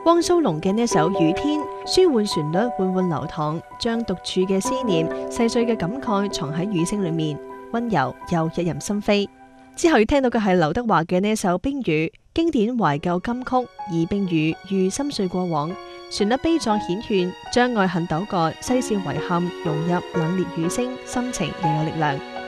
汪蘇泷嘅呢首《雨天》，舒緩旋律緩緩流淌，將獨處嘅思念、細碎嘅感慨藏喺雨聲裏面，溫柔又引人心扉。之後要聽到嘅係劉德華嘅呢首《冰雨》，經典懷舊金曲，以冰雨喻心碎過往，旋律悲壯顯勸，將愛恨糾葛、世事遺憾融入冷冽雨聲，心情又有力量。